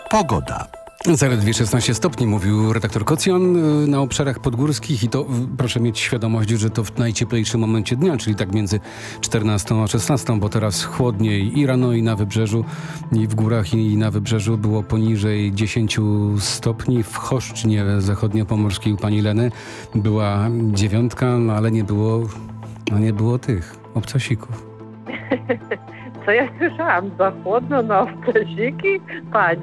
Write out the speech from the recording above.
Pogoda. Zaledwie 16 stopni, mówił redaktor Kocjan. Na obszarach podgórskich i to proszę mieć świadomość, że to w najcieplejszym momencie dnia, czyli tak między 14 a 16, bo teraz chłodniej i rano, i na wybrzeżu, i w górach, i na wybrzeżu było poniżej 10 stopni. W Choszcznie zachodniopomorskiej u pani Leny była 9, no ale nie było tych obcasików. Co ja słyszałam? Za chłodno na obcasiki? Pani.